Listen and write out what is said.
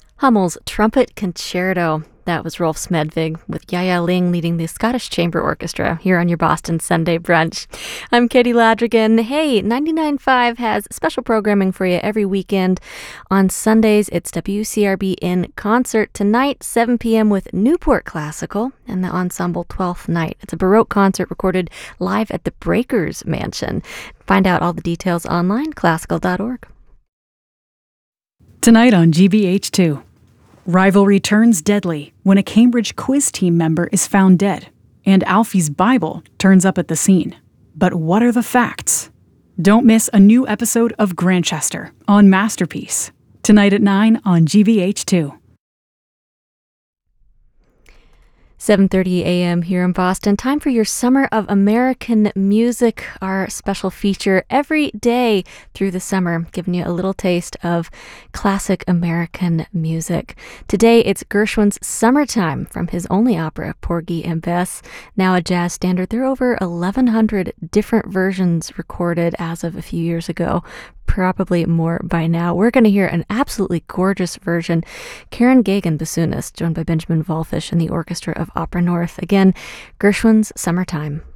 Hummel's Trumpet Concerto. That was Rolf Smedvig with Yaya Ling leading the Scottish Chamber Orchestra here on your Boston Sunday Brunch. I'm Katie Ladrigan. Hey, 99.5 has special programming for you every weekend. On Sundays, it's WCRB in concert tonight, 7 p.m. with Newport Classical and the Ensemble 12th Night. It's a Baroque concert recorded live at the Breakers Mansion. Find out all the details online, classical.org. Tonight on GBH2. Rivalry turns deadly when a Cambridge quiz team member is found dead, and Alfie's Bible turns up at the scene. But what are the facts? Don't miss a new episode of Grantchester on Masterpiece. Tonight at 9 on GBH2. 7:30 a.m. here in Boston. Time for your Summer of American Music, our special feature every day through the summer, giving you a little taste of classic American music. Today, it's Gershwin's Summertime from his only opera, Porgy and Bess, now a jazz standard. There are over 1,100 different versions recorded as of a few years ago. Probably more by now. We're going to hear an absolutely gorgeous version. Karen Gagan, bassoonist, joined by Benjamin Volfish and the Orchestra of Opera North. Again, Gershwin's Summertime.